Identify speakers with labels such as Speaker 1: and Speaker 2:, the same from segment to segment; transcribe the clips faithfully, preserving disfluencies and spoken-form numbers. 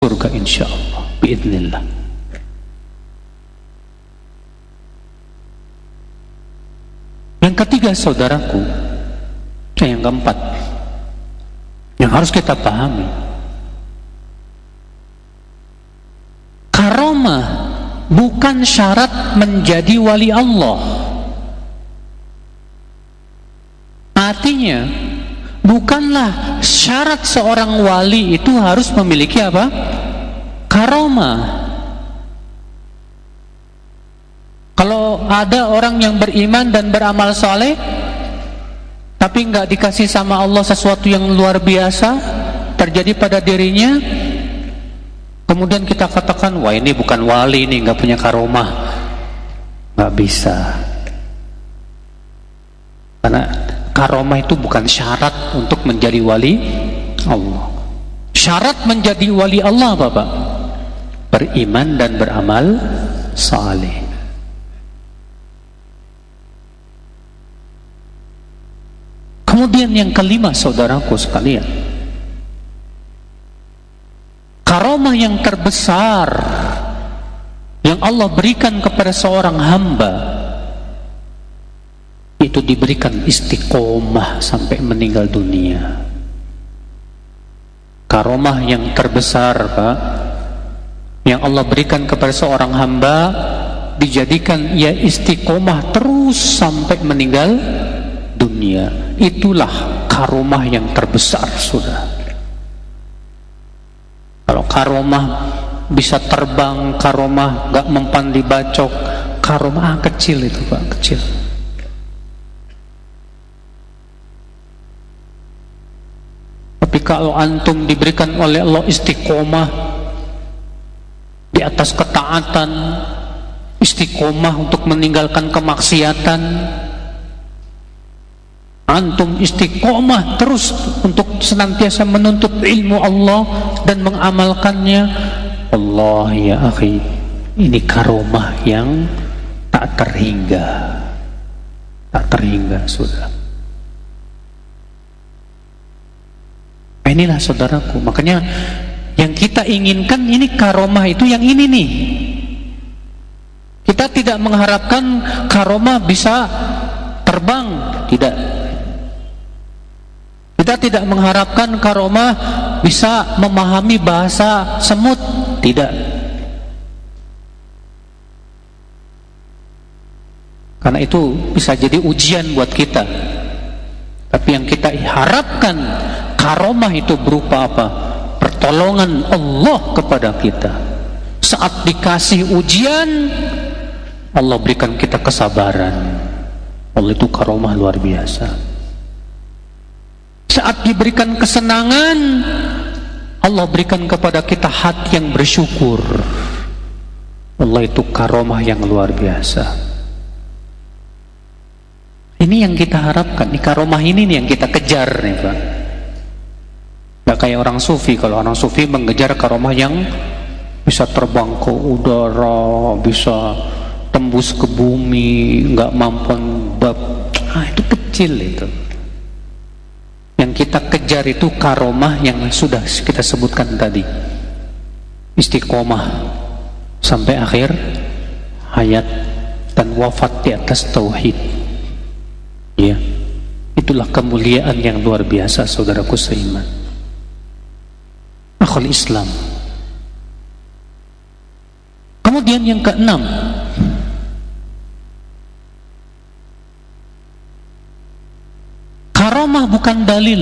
Speaker 1: surga insyaallah biidznillah. Yang ketiga saudaraku, yang keempat yang harus kita pahami, karomah bukan syarat menjadi wali Allah. Artinya bukanlah syarat seorang wali itu harus memiliki apa? Karomah. Kalau ada orang yang beriman dan beramal saleh tapi nggak dikasih sama Allah sesuatu yang luar biasa terjadi pada dirinya, kemudian kita katakan, wah ini bukan wali, ini nggak punya karomah. Nggak bisa, karena karomah itu bukan syarat untuk menjadi wali Allah. Syarat menjadi wali Allah apa Pak? Beriman dan beramal saleh. Kemudian yang kelima saudaraku sekalian, karomah yang terbesar yang Allah berikan kepada seorang hamba itu diberikan istiqomah sampai meninggal dunia. Karomah yang terbesar Pak yang Allah berikan kepada seorang hamba, dijadikan ia istiqomah terus sampai meninggal dunia. Itulah karomah yang terbesar sudah. Kalau karomah bisa terbang, karomah gak mempan dibacok, karomah kecil itu Pak, kecil. Tapi kalau antum diberikan oleh Allah istiqomah di atas ketaatan, istiqomah untuk meninggalkan kemaksiatan, antum istiqomah terus untuk senantiasa menuntut ilmu Allah dan mengamalkannya, Allah ya akhi, ini karomah yang tak terhingga, tak terhingga sudah. Inilah saudaraku, makanya yang kita inginkan ini karomah itu yang ini nih. Kita tidak mengharapkan karomah bisa terbang, tidak. Kita tidak mengharapkan karomah bisa memahami bahasa semut, tidak. Karena itu bisa jadi ujian buat kita. Tapi yang kita harapkan karomah itu berupa apa? Pertolongan Allah kepada kita. Saat dikasih ujian, Allah berikan kita kesabaran. Allah itu karomah luar biasa. Saat diberikan kesenangan, Allah berikan kepada kita hati yang bersyukur. Allah itu karomah yang luar biasa. Ini yang kita harapkan, ini karomah ini nih yang kita kejar nih Pak. Gak kayak orang sufi. Kalau orang sufi mengejar karomah yang bisa terbang ke udara, bisa tembus ke bumi, gak mampu bab, ah itu kecil itu. Yang kita kejar itu karomah yang sudah kita sebutkan tadi, istiqomah sampai akhir hayat dan wafat di atas tauhid. Ya, itulah kemuliaan yang luar biasa saudaraku seiman, akhul Islam. Kemudian yang keenam, karomah bukan dalil.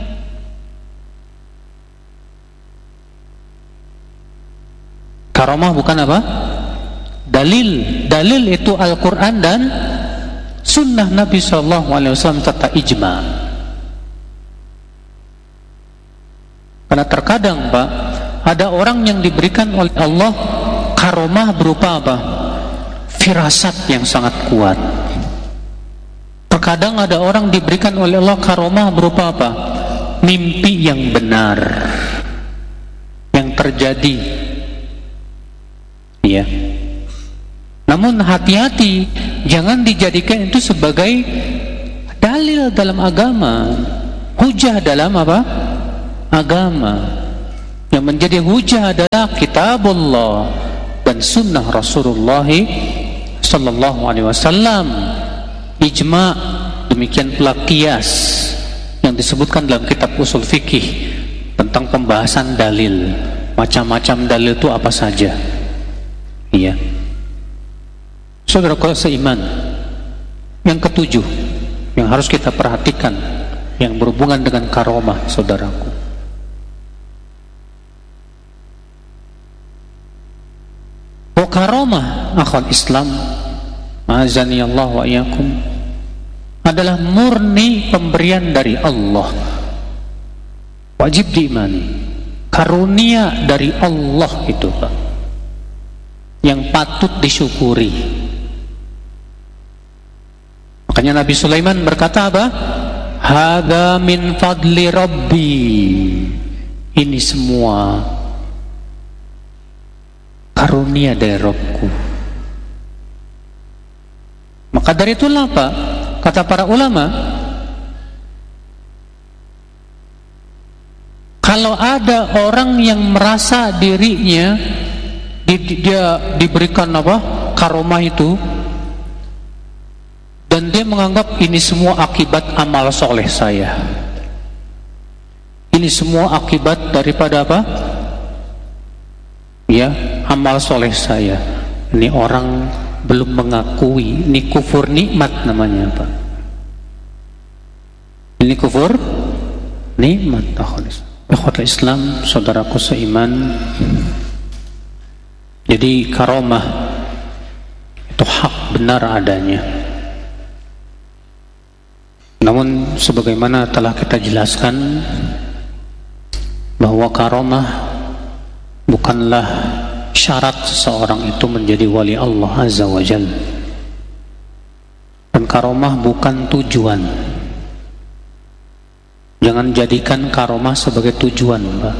Speaker 1: Karomah bukan apa? Dalil. Dalil itu Al-Quran dan Sunnah Nabi Shallallahu Alaihi Wasallam serta ijma. Karena terkadang Pak, ada orang yang diberikan oleh Allah karomah berupa apa? Firasat yang sangat kuat. Terkadang ada orang diberikan oleh Allah karomah berupa apa? Mimpi yang benar yang terjadi. Ya. Namun hati-hati, jangan dijadikan itu sebagai dalil dalam agama, hujah dalam apa? Agama. Yang menjadi hujah adalah kitabullah dan sunnah Rasulullah sallallahu alaihi wasallam, ijma, demikian pula qiyas yang disebutkan dalam kitab usul fikih tentang pembahasan dalil. Macam-macam dalil itu apa saja. Iya. Saudaraku seiman, yang ketujuh yang harus kita perhatikan yang berhubungan dengan karomah, saudaraku. Oh, karomah akhwat Islam, azani Allah wa iyyakum, adalah murni pemberian dari Allah. Wajib diimani, karunia dari Allah itu, Pak, yang patut disyukuri. Makanya Nabi Sulaiman berkata apa? Hadza min fadli Rabbi. Ini semua karunia dari Rabbku. Maka dari itulah Pak, kata para ulama, kalau ada orang yang merasa dirinya di, dia diberikan apa karomah itu, dan dia menganggap ini semua akibat amal soleh saya, ini semua akibat daripada apa? Ya, amal soleh saya. Ini orang belum mengakui, ini kufur nikmat namanya, Pak. Ini kufur nikmat. Akhwatul Islam, saudaraku seiman. Jadi karomah itu hak benar adanya. Namun sebagaimana telah kita jelaskan bahwa karomah bukanlah syarat seseorang itu menjadi wali Allah Azza wa Jalla. Dan karomah bukan tujuan. Jangan jadikan karomah sebagai tujuan, Pak.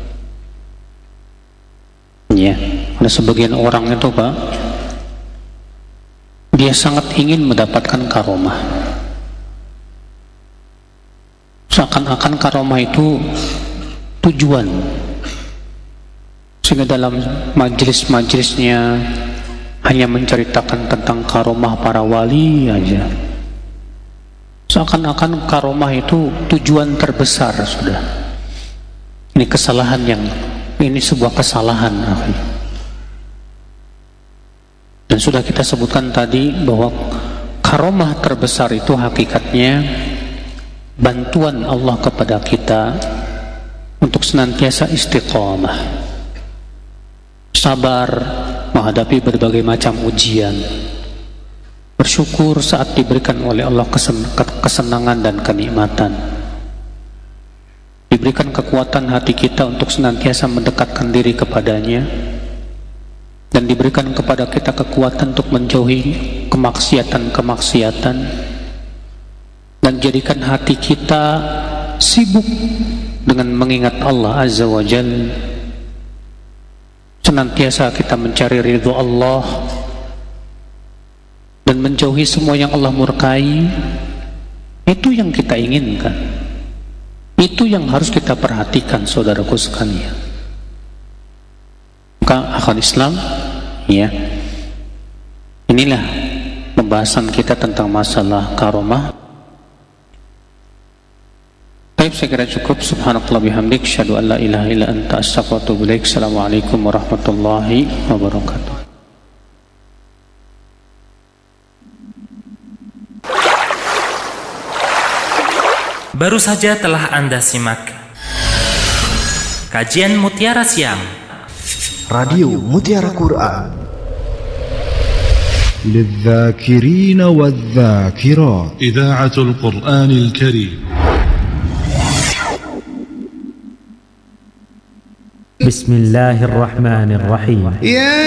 Speaker 1: Ya, ada sebagian orang itu, Pak, dia sangat ingin mendapatkan karomah. Seakan-akan karomah itu tujuan. Sehingga dalam majelis-majelisnya hanya menceritakan tentang karomah para wali aja. Seakan-akan karomah itu tujuan terbesar sudah. Ini kesalahan yang ini sebuah kesalahan. Dan sudah kita sebutkan tadi bahwa karomah terbesar itu hakikatnya bantuan Allah kepada kita untuk senantiasa istiqamah, sabar menghadapi berbagai macam ujian, bersyukur saat diberikan oleh Allah kesenangan dan kenikmatan, diberikan kekuatan hati kita untuk senantiasa mendekatkan diri kepadanya, dan diberikan kepada kita kekuatan untuk menjauhi kemaksiatan-kemaksiatan, dan jadikan hati kita sibuk dengan mengingat Allah Azza wa Jalla. Senantiasa kita mencari ridho Allah dan menjauhi semua yang Allah murkai. Itu yang kita inginkan, itu yang harus kita perhatikan, saudaraku sekalian. Maka akhwat Islam, ya, inilah pembahasan kita tentang masalah karomah. Baik, saya kira cukup. Subhanallah bihamdik, syahadu an la ilaha illa anta, astaghfiruka wa atubu ilaik. Assalamualaikum warahmatullahi wabarakatuh.
Speaker 2: Baru saja telah Anda simak kajian Mutiara Siang
Speaker 3: Radio Mutiara Quran للذاكرين والذاكرات
Speaker 4: إذاعة القرآن الكريم.
Speaker 5: بسم الله الرحمن الرحيم.
Speaker 6: يا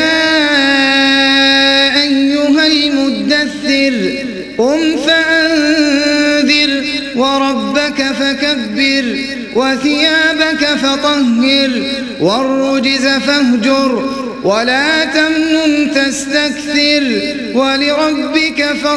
Speaker 6: أيها المدثر قم فأنذر وربك فكبر وثيابك فطهر والرجز فاهجر ولا تمنن تستكثر ولربك فاصبر.